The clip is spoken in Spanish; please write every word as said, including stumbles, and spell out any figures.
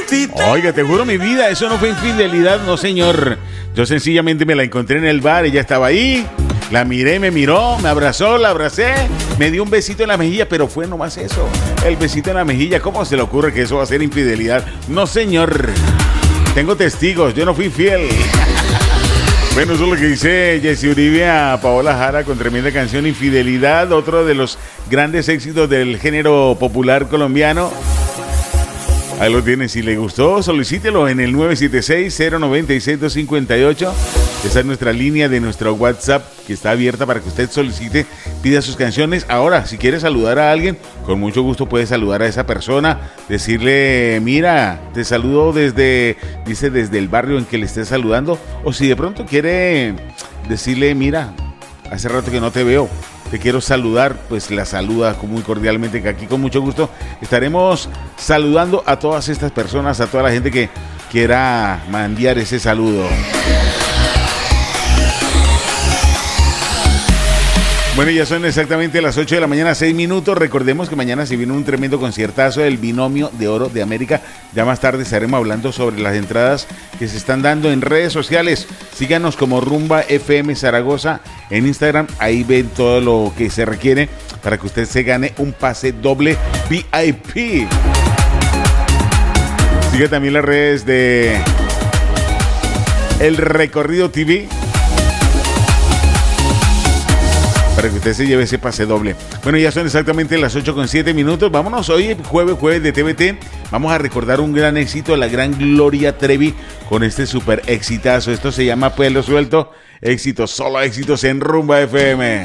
Oiga, te juro mi vida, eso no fue infidelidad, no señor. Yo sencillamente me la encontré en el bar, ella estaba ahí, la miré, me miró, me abrazó, la abracé, me dio un besito en la mejilla, pero fue nomás eso, el besito en la mejilla. ¿Cómo se le ocurre que eso va a ser infidelidad? No señor, tengo testigos, yo no fui fiel. Bueno, eso es lo que dice Jessy Uribe a Paola Jara con tremenda canción Infidelidad, otro de los grandes éxitos del género popular colombiano. Ahí lo tienen, si le gustó, solicítelo en el nueve siete seis, cero nueve seis, dos cinco ocho. Esa es nuestra línea de nuestro WhatsApp que está abierta para que usted solicite, pida sus canciones. Ahora, si quiere saludar a alguien, con mucho gusto puede saludar a esa persona, decirle, mira, te saludo desde, dice, desde el barrio en que le esté saludando. O si de pronto quiere decirle, mira, hace rato que no te veo, te quiero saludar, pues la saluda muy cordialmente, que aquí con mucho gusto estaremos saludando a todas estas personas, a toda la gente que quiera mandar ese saludo. Bueno, ya son exactamente las ocho de la mañana, seis minutos. Recordemos que mañana se viene un tremendo conciertazo del Binomio de Oro de América. Ya más tarde estaremos hablando sobre las entradas que se están dando en redes sociales. Síganos como Rumba F M Zaragoza en Instagram. Ahí ven todo lo que se requiere para que usted se gane un pase doble V I P. Siga también las redes de El Recorrido T V para que usted se lleve ese pase doble. Bueno, ya son exactamente las ocho con siete minutos. Vámonos, hoy jueves, jueves de T V T. Vamos a recordar un gran éxito, la gran Gloria Trevi, con este súper exitazo. Esto se llama Pelo Suelto. Éxitos, solo éxitos en Rumba F M.